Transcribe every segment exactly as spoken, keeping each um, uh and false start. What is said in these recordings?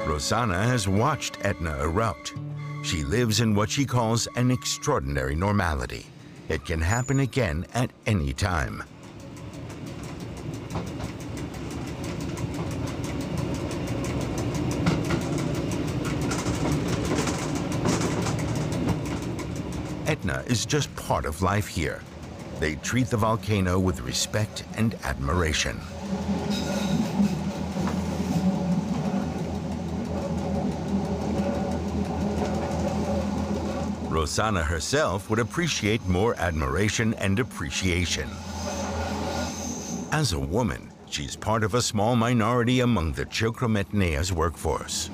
Rossana has watched Etna erupt. She lives in what she calls an extraordinary normality. It can happen again at any time. Etna is just part of life here. They treat the volcano with respect and admiration. Rossana herself would appreciate more admiration and appreciation. As a woman, she's part of a small minority among the Chocrometnea's workforce.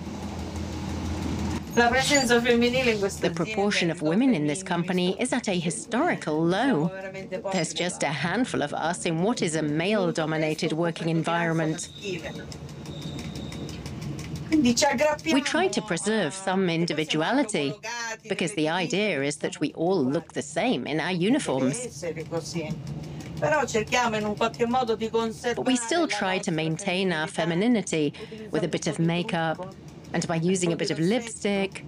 The proportion of women in this company is at a historical low. There's just a handful of us in what is a male-dominated working environment. We try to preserve some individuality, because the idea is that we all look the same in our uniforms. But we still try to maintain our femininity with a bit of makeup and by using a bit of lipstick,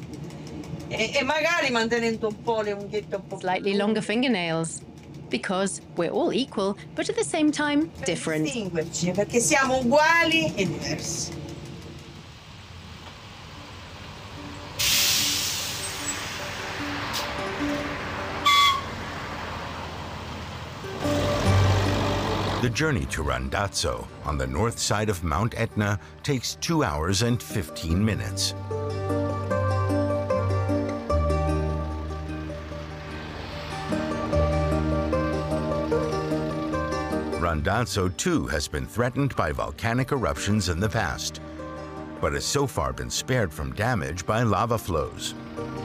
slightly longer fingernails, because we're all equal, but at the same time, different. The journey to Randazzo, on the north side of Mount Etna, takes two hours and fifteen minutes. Randazzo, too, has been threatened by volcanic eruptions in the past, but has so far been spared from damage by lava flows.